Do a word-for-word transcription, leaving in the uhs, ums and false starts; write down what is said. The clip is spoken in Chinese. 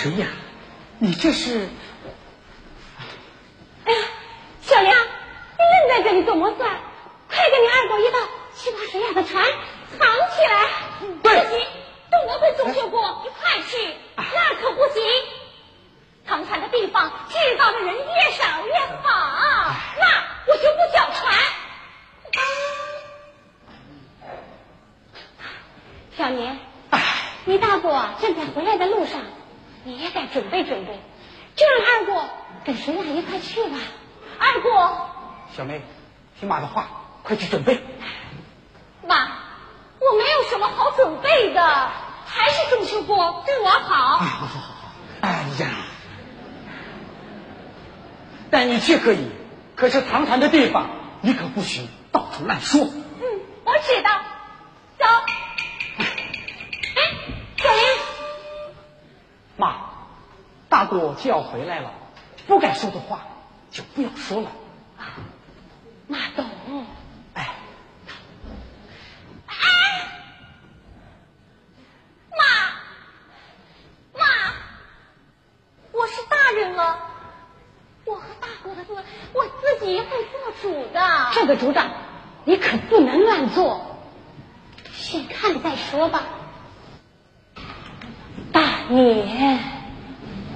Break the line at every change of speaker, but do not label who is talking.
谁呀？你这是？
哎呀，小梁，你愣在这里怎么算？快跟你二狗一道，去把水雅的船藏起来。
对，
不行，等我跟钟秀国一块去，那可不行。藏船的地方知道的人越少越好，那我就不缴船。小年，你大伯正在回来的路上，你也该准备准备，就让二过跟水雅一块去吧。二过，
小梅，听妈的话，快去准备。
妈，我没有什么好准备的，还是钟秋波对我好。
好好好好，哎呀，带你去可以，可是藏船的地方你可不许到处乱说。
嗯，我知道。走。哎，小林。
妈，大过就要回来了，不该说的话就不要说了。
妈懂。
哎。
妈，妈，我是大人了，我和大哥的事我自己会做主的。这个主张你可不能乱做，先看了再说吧。大年。